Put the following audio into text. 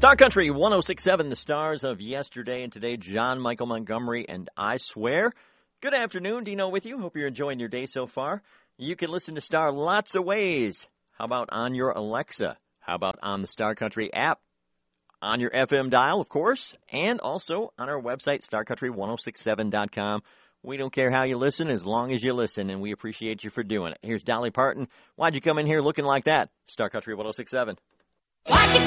Star Country 106.7, the stars of yesterday and today, John Michael Montgomery and I Swear. Good afternoon, Dino with you. Hope you're enjoying your day so far. You can listen to Star lots of ways. How about on your Alexa? How about on the Star Country app? On your FM dial, of course, and also on our website, starcountry1067.com. We don't care how you listen as long as you listen, and we appreciate you for doing it. Here's Dolly Parton. Why'd you come in here looking like that? Star Country 106.7.